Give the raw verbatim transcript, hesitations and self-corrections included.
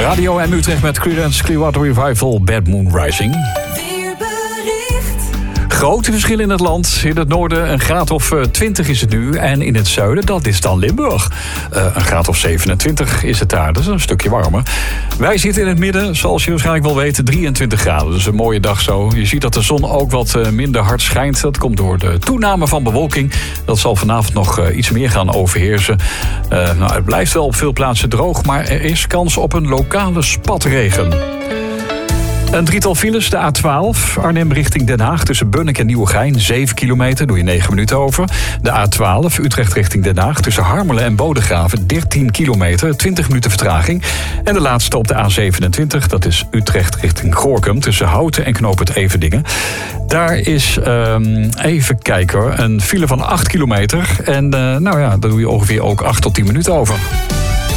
Radio M Utrecht met Creedence Clearwater Revival, Bad Moon Rising. Grote verschillen in het land. In het noorden een graad of twintig is het nu. En in het zuiden, dat is dan Limburg. Uh, een graad of zevenentwintig is het daar. Dat is een stukje warmer. Wij zitten in het midden, zoals je waarschijnlijk wel weet, drieëntwintig graden. Dus een mooie dag zo. Je ziet dat de zon ook wat minder hard schijnt. Dat komt door de toename van bewolking. Dat zal vanavond nog uh, iets meer gaan overheersen. Uh, nou, het blijft wel op veel plaatsen droog, maar er is kans op een lokale spatregen. Een drietal files, de A twaalf, Arnhem richting Den Haag... tussen Bunnik en Nieuwegein, zeven kilometer, doe je negen minuten over. De A twaalf, Utrecht richting Den Haag... tussen Harmelen en Bodegraven, dertien kilometer, twintig minuten vertraging. En de laatste op de A zevenentwintig, dat is Utrecht richting Gorinchem... tussen Houten en Knooppunt Everdingen. Daar is, um, even kijken hoor, een file van acht kilometer. En uh, nou ja, daar doe je ongeveer ook acht tot tien minuten over.